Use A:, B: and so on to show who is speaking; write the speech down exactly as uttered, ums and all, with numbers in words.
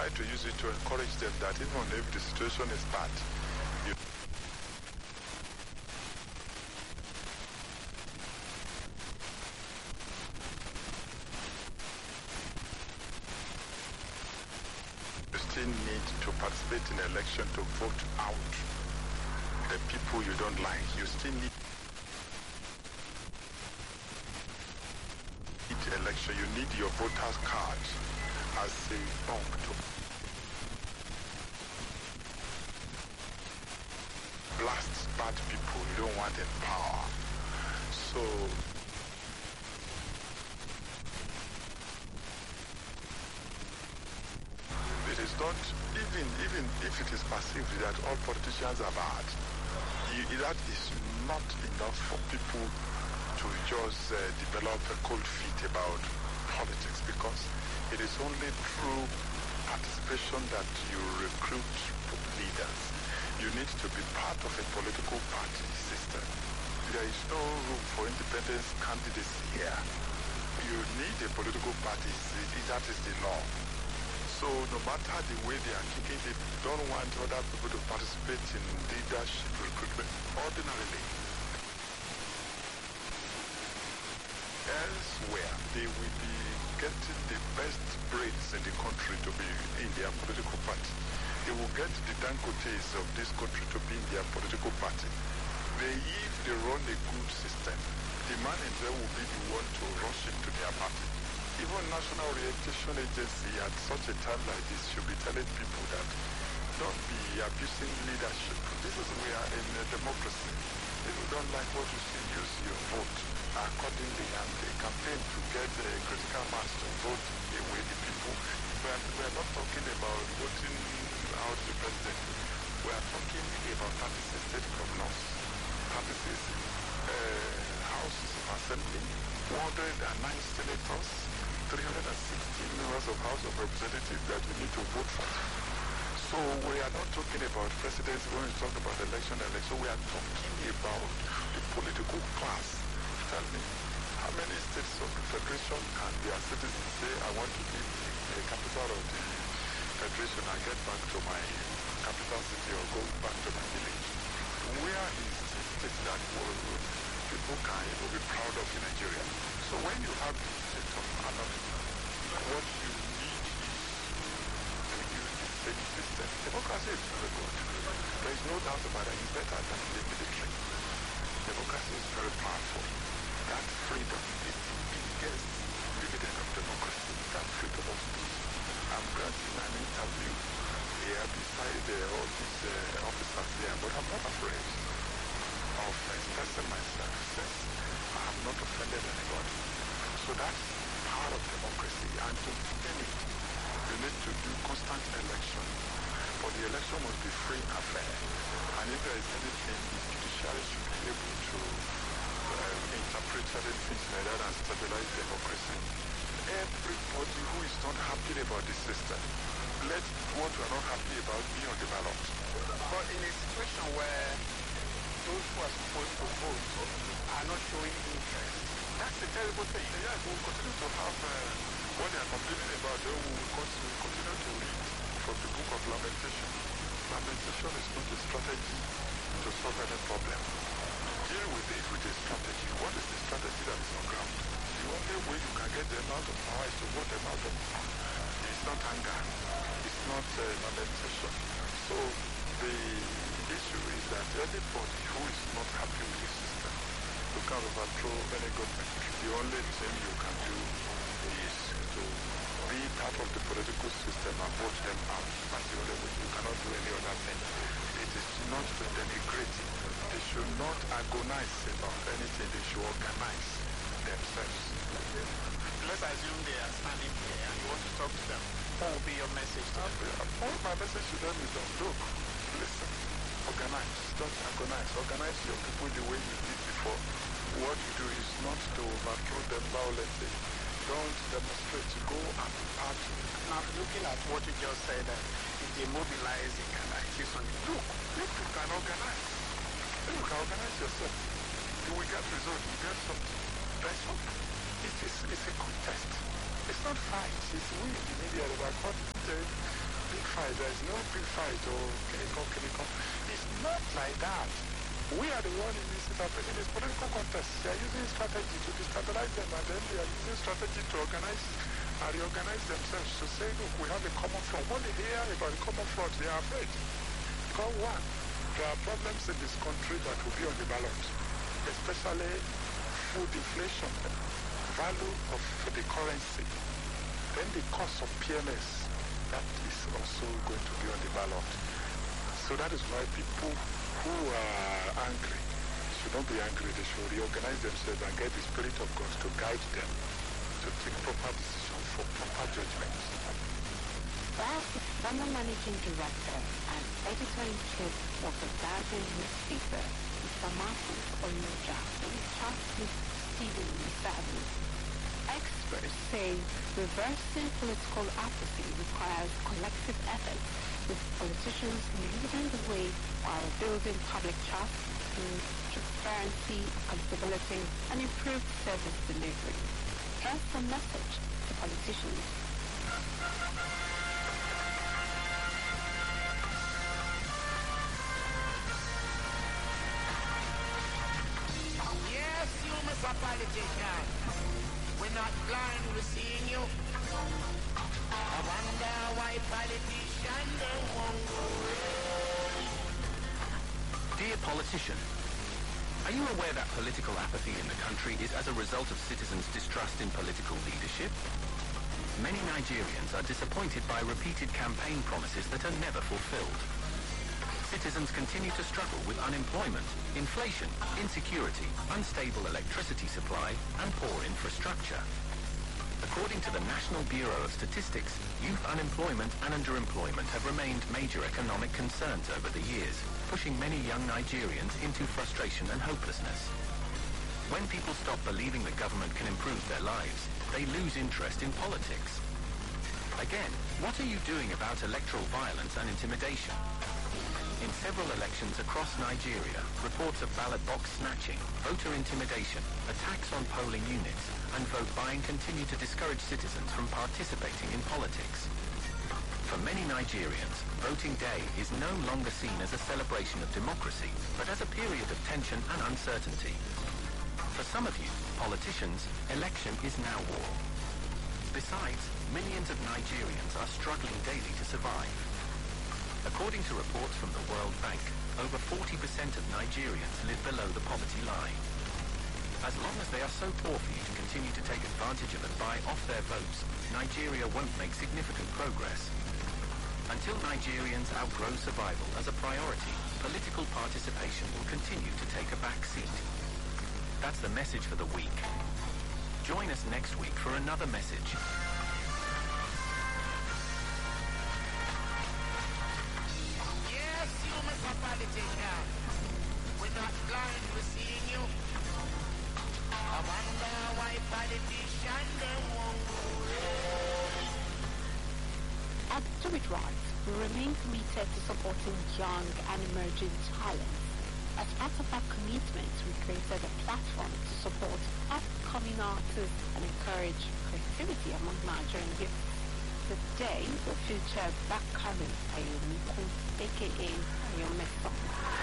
A: try to use it to encourage them that even if the situation is bad, you still need to participate in election to vote out the people you don't like. You still need election. You need your voter's card as a bomb to blast bad people you don't want in power. So it is not, even even if it is perceived that all politicians are bad, you, that is not enough for people to just uh, develop a cold feet about politics, because it is only through participation that you recruit leaders. You need to be part of a political party system. There is no room for independent candidates here. You need a political party. That is the law. So no matter the way they are kicking, they don't want other people to participate in leadership recruitment ordinarily. Elsewhere, they will be getting the best brains in the country to be in their political party. They will get the Dangotes of this country to be in their political party. They, if they run a good system, the manager will be the one to rush into their party. Even National Orientation Agency at such a time like this should be telling people that don't be abusing leadership. This is we are in a democracy. If you don't like what you see, use your vote accordingly and they campaign to get a critical mass to vote away the people. We are, we are not talking about voting out the president. We are talking about thirty-six state governors, thirty-six uh, houses of assembly, one hundred nine senators, three hundred sixty members of House of Representatives that you need to vote for. So we are not talking about presidents when we talk about election election. We are talking about the political class. Tell me, how many states of the Federation can their citizens say, I want to leave the capital of the Federation and get back to my capital city or go back to my village? Where is the state that will, people can even be proud of in Nigeria? So when you have the state of anarchy, what you need is to use the state system. Democracy is very good. There is no doubt about it. It's better than the military. Democracy is very powerful. That freedom is the biggest dividend of democracy, that freedom of speech. I'm granting an interview here beside uh, all these uh, officers there, but I'm not afraid of expressing myself since I have not offended anybody. So that's part of democracy, and to sustain it, you need to do constant election. But the election must be free and fair. And if there is anything, the judiciary should be able to uh, interpret certain things like that and stabilize democracy. Everybody who is not happy about the system, let what we are not happy about be on the ballot.
B: But in a situation where those who are supposed to vote are not showing interest,
A: that's a terrible thing. Yes, we will continue to have uh, what they are complaining about. They will continue to read from the book of Lamentation. Lamentation is not a strategy to solve any problem. Deal with it with a strategy. What is the strategy that is on ground? The only way you can get them out of power is to vote them out of power. It's not anger. It's not uh, lamentation. So the issue is that anybody who is not happy with the system, you can overthrow any government. The only thing you can do is to be part of the political system and vote them out. That's the only way. You cannot do any other thing. It is not to denigrate it. They should not agonize about anything. They should organize themselves.
B: Let's assume they are standing here and you want to talk to them. What will be your message to them?
A: All my message to them is that, look, listen, organize, don't agonize. Organize your people the way you did before. What you do is not to overthrow them violently. Don't demonstrate. Go and be part of it.
B: Now, looking at what you just said, uh, if they mobilize, they can achieve something.
A: Look, if you can organize, if you can organize yourself, you will get results, you will get something. There's something. It is it's a contest. It's not fight. It's we in the media that are caught fight. There is no big fight or chemical, chemical. It's not like that. We are the one in this in this political contest. They are using strategy to destabilize them, and then they are using strategy to organize and reorganize themselves to say, look, we have a common front. When they hear about the common front, they are afraid. Because one, there are problems in this country that will be on the ballot, especially food inflation, value of the currency, then the cost of P M S, that is also going to be on the ballot. So that is why people who are angry should not be angry. They should reorganize themselves and get the Spirit of God to guide them to take proper decisions for proper judgments.
C: While the former managing director and editor-in-chief of the Guardian newspaper, Mister Martin Oyoja, charged with Stephen Musavi, experts say reversing political apathy requires collective efforts, with politicians leading the way while building public trust through transparency, accountability, and improved service delivery. Here's the message to politicians.
D: Yes, you, Mister Politician. We're not blind, we're seeing you. I wonder why politicians don't want to raise.
E: Dear politician, are you aware that political apathy in the country is as a result of citizens' distrust in political leadership? Many Nigerians are disappointed by repeated campaign promises that are never fulfilled. Citizens continue to struggle with unemployment, inflation, insecurity, unstable electricity supply, and poor infrastructure. According to the National Bureau of Statistics, youth unemployment and underemployment have remained major economic concerns over the years, pushing many young Nigerians into frustration and hopelessness. When people stop believing the government can improve their lives, they lose interest in politics. Again, what are you doing about electoral violence and intimidation? In several elections across Nigeria, reports of ballot box snatching, voter intimidation, attacks on polling units, and vote buying continue to discourage citizens from participating in politics. For many Nigerians, voting day is no longer seen as a celebration of democracy, but as a period of tension and uncertainty. For some of you, politicians, election is now war. Besides, millions of Nigerians are struggling daily to survive. According to reports from the World Bank, over forty percent of Nigerians live below the poverty line. As long as they are so poor for you to continue to take advantage of and buy off their votes, Nigeria won't make significant progress. Until Nigerians outgrow survival as a priority, political participation will continue to take a back seat. That's the message for the week. Join us next week for another message.
D: Yes, you, Mister Politician. We're not blind, we're seeing you. I wonder why politicians don't want to raise.
C: At Do It Right, we remain committed to supporting young and emerging talents. As part of our commitment, we created a platform to support upcoming artists and encourage creativity among Nigerian youth. Today, we feature Bakari Ayomiku, aka Ayomeso.